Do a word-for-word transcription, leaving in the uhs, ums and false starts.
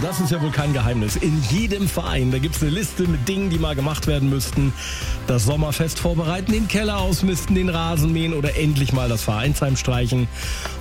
das ist ja wohl kein Geheimnis. In jedem Verein, da gibt's eine Liste mit Dingen, die mal gemacht werden müssten. Das Sommerfest vorbereiten, den Keller ausmisten, den Rasen mähen oder endlich mal das Vereinsheim streichen.